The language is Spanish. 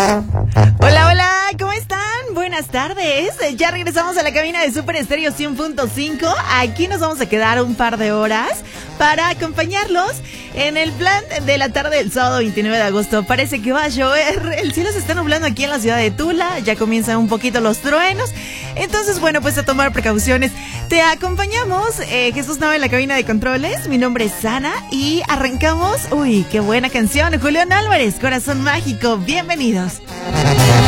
Hola, hola, ¿cómo están? Buenas tardes. Ya regresamos a la cabina de Super Estéreo 100.5. Aquí nos vamos a quedar un par de horas para acompañarlos en el plan de la tarde del sábado 29 de agosto. Parece que va a llover. El cielo se está nublando aquí en la ciudad de Tula. Ya comienzan un poquito los truenos. Entonces, bueno, pues a tomar precauciones. Te acompañamos, Jesús Nava en la cabina de controles. Mi nombre es Ana y arrancamos. Uy, qué buena canción. Julián Álvarez, Corazón Mágico. Bienvenidos.